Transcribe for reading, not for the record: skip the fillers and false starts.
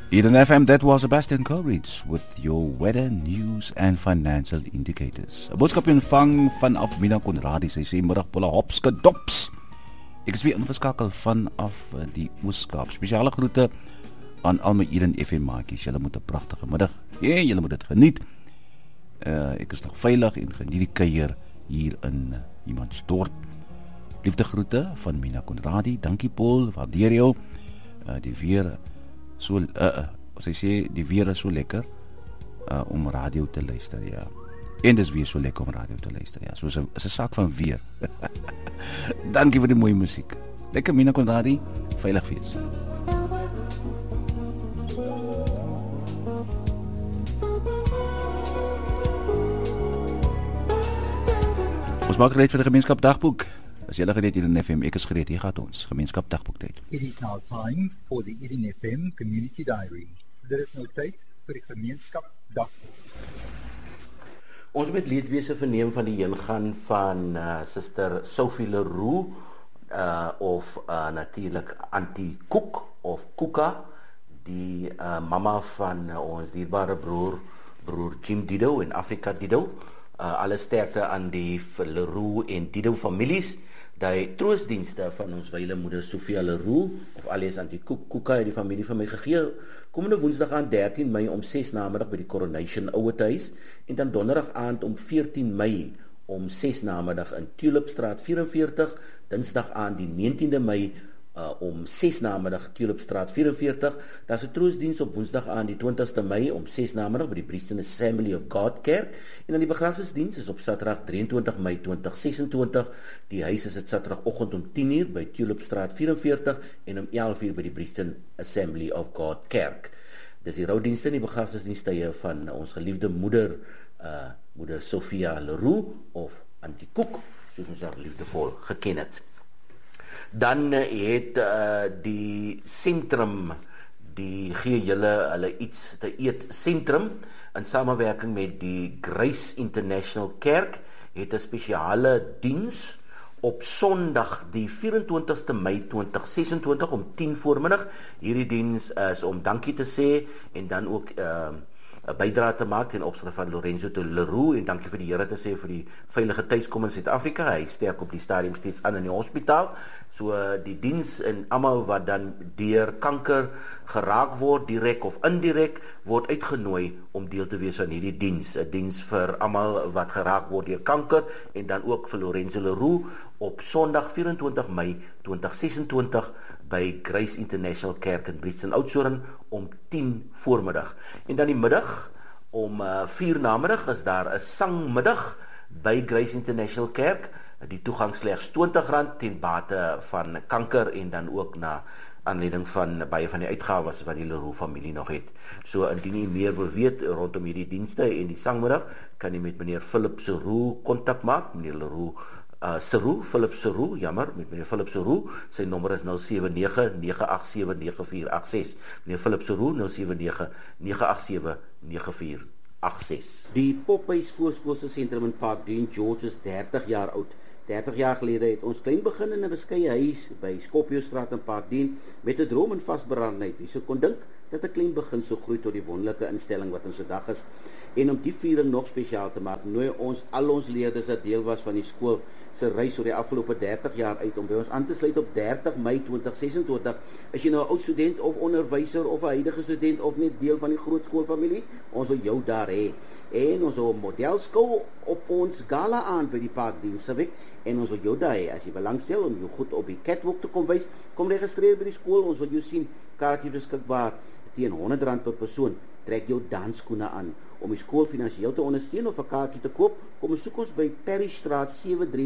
Eden FM, that was Sebastian Coleridge with your weather, news and financial indicators. 'n boodskap ontvang vanaf Mina Conradie. Sy sê middag pulle hopske dops. Ek is weer ingeskakel vanaf die Oos-Kaap. Spesiale groete aan al my Eden FM maatjies. Julle moet 'n pragtige middag hê. Julle moet dit geniet. Ek is nog veilig en geniet die kuier hier in Humansdorp. Liefde groete van Mina Conradie. Dankie Paul, waardeer jou. Die weer so sy sê die weer is so lekker om radio te luister, ja. En dis weer so lekker om radio te luister, ja. So is 'n saak van weer. Dankie vir die mooie musiek. Lekker Mina Conradie, veilig wees. Ons maak gereed vir die gemeenskap dagboek. As jy gereed hier in FM, ek is gereed, hier gaat ons gemeenskap dagboektyd. It is now time for the Eden FM Community Diary. Dit is nou tyd vir die gemeenskap dagboek. Ons met leedwese verneem van die heengaan van Suster Sophie Leroux of natuurlik Auntie Cook of Kuka, die mama van ons dierbare broer Jim Dido en Afrika Dido. Alle sterkte aan die Leroux en Dido families. Die troostdienste van ons wyle moeder Sophia Leroux of alias Auntie Kuka het die familie van my gegee. Komende Woensdag aan 13 Mei om 6 namiddag by die Coronation Ouerhuis en dan donderdag aand om 14 Mei om 6 namiddag in Tulipstraat 44, Dinsdag aan die 19de Mei om 6 namiddag Tulipstraat 44. Daar's 'n troostdiens op Woensdag aan die 20ste Mei om 6 namiddag by die Brixton Assembly of God Kerk en dan die begrafnisdiens is op Saterdag 23 Mei 2026. Die huis is dit Saterdagoggend om 10:00 by Tulipstraat 44 en om 11:00 by die Brixton Assembly of God Kerk. Dis die roudienste en die begrafnisdienstye van ons geliefde moeder Sophia Leroux of Auntie Cook, soos ons haar liefdevol geken het. Dan het die sentrum, die gee hulle iets te eet sentrum in samewerking met die Grace International Kerk het 'n spesiale diens op Sondag die 24ste Mei 2026 om 10 voormiddag. Hierdie diens is om dankie te sê en dan ook 'n bydra te maak ten opsigte van Lorenzo de Leroux en dankie vir die Here te sê vir die veilige tuiskom in Suid-Afrika. Hy sterk op die stadium steeds aan in die hospitaal. So die diens en almal wat dan deur kanker geraak word, direk of indirek, word uitgenooi om deel te wees aan hierdie diens. 'n Diens vir almal wat geraak word deur kanker en dan ook vir Lorenzo Leroux op Sondag 24 Mei 2026 by Grace International Kerk in Brixton Oudtshoorn om 10 voormiddag. En dan die middag om 4 namiddag is daar 'n sangmiddag by Grace International Kerk. Die toegang slegs R20 ten bate van kanker en dan ook na aanleiding van baie van die uitgawes wat die Leroux familie nog het. So indien jy meer wil weet rondom hierdie dienste en die sangmiddag, kan jy met meneer Philip Seroux kontak maak. Meneer Leroux Philip Seroux, met meneer Philip Seroux, sy nommer is 079-987-9486. Meneer Philip Seroux, 079-987-9486. Die Pophuis Voorskoolse sentrum in Parkdene George is 30 jaar oud. 30 jaar gelede het ons klein begin in 'n beskeie huis by Skopjestraat in Parkdene met 'n droom en vasberadenheid. Wie sou kon dink dat 'n klein begin so groei tot die wonderlike instelling wat ons vandag is. En om die viering nog spesiaal te maak, nooi ons al ons leerders wat deel was van die skool se reis oor die afgelope 30 jaar uit om by ons aan te sluit op 30 Mei 2026. Is jy nou 'n oud student of onderwyser of 'n huidige student of net deel van die groot skoolfamilie, ons wil jou daar hê. En ons wil 'n modelskou op ons gala aan by die Parkdene Civic en ons wil jou daar hê. As jy belangstel om jou goed op die catwalk te kom wys, kom registreer by die skool. Ons wil jou sien. Kaartjies beskikbaar teen R100 per persoon. Trek jou dansskoene aan. Om die skool finansiëel te ondersteun of 'n kaartjie te koop, kom besoek ons by Parrystraat 73